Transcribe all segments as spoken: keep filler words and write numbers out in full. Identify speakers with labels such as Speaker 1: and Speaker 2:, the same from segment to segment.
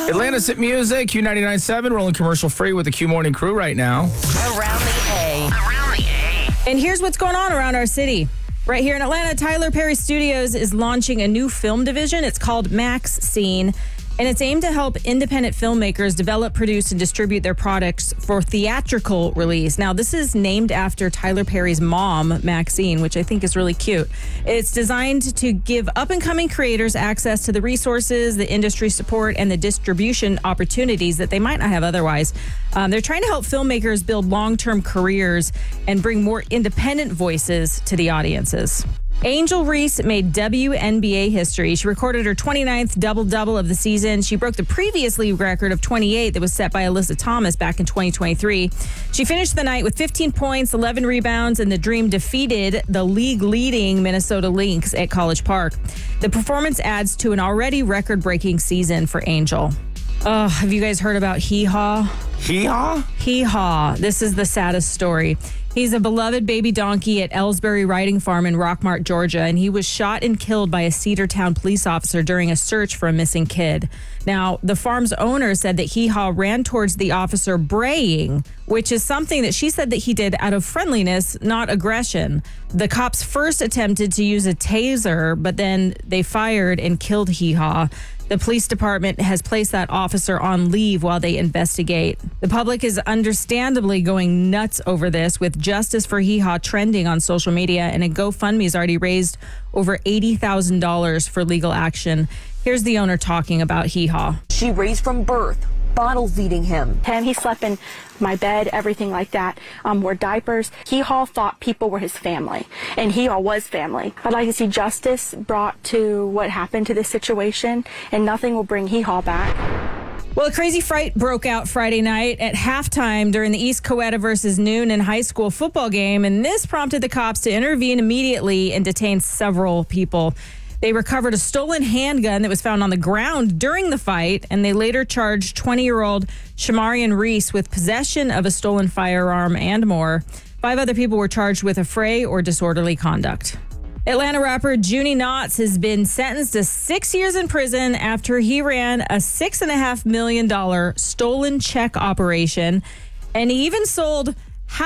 Speaker 1: Atlanta's Hit Music, Q ninety-nine point seven, rolling commercial free with the Q Morning Crew right now.
Speaker 2: Around the A. Around the A.
Speaker 3: And here's what's going on around our city. Right here in Atlanta, Tyler Perry Studios is launching a new film division. It's called Max Scene, and it's aimed to help independent filmmakers develop, produce, and distribute their products for theatrical release. Now, this is named after Tyler Perry's mom, Maxine, which I think is really cute. It's designed to give up-and-coming creators access to the resources, the industry support, and the distribution opportunities that they might not have otherwise. Um, they're trying to help filmmakers build long-term careers and bring more independent voices to the audiences. Angel Reese made W N B A history. She recorded her twenty-ninth double-double of the season. She broke the previous league record of twenty-eight that was set by Alyssa Thomas back in twenty twenty-three. She finished the night with fifteen points, eleven rebounds, and the Dream defeated the league-leading Minnesota Lynx at College Park. The performance adds to an already record-breaking season for Angel. Oh, have you guys heard about Hee Haw?
Speaker 1: Hee Haw?
Speaker 3: Hee Haw. This is the saddest story. He's a beloved baby donkey at Ellsbury Riding Farm in Rockmart, Georgia, and he was shot and killed by a Cedartown police officer during a search for a missing kid. Now, the farm's owner said that Hee Haw ran towards the officer braying, which is something that she said that he did out of friendliness, not aggression. The cops first attempted to use a taser, but then they fired and killed Hee Haw. The police department has placed that officer on leave while they investigate. The public is understandably going nuts over this, with Justice for Hee Haw trending on social media, and a GoFundMe has already raised over eighty thousand dollars for legal action. Here's the owner talking about Hee Haw.
Speaker 4: She raised from birth, bottle feeding him.
Speaker 5: Him, he slept in my bed, everything like that, um, wore diapers. Hee Haw thought people were his family, and Hee Haw was family. I'd like to see justice brought to what happened to this situation, and nothing will bring Hee Haw back.
Speaker 3: Well, a crazy fight broke out Friday night at halftime during the East Coweta versus Noonan high school football game, and this prompted the cops to intervene immediately and detain several people. They recovered a stolen handgun that was found on the ground during the fight, and they later charged twenty-year-old Shamarian Reese with possession of a stolen firearm and more. Five other people were charged with affray or disorderly conduct. Atlanta rapper Junie Knotts has been sentenced to six years in prison after he ran a six point five million dollars stolen check operation, and he even sold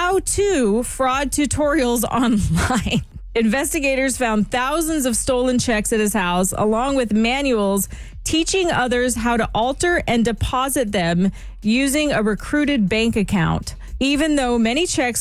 Speaker 3: how-to fraud tutorials online. Investigators found thousands of stolen checks at his house, along with manuals teaching others how to alter and deposit them using a recruited bank account. Even though many checks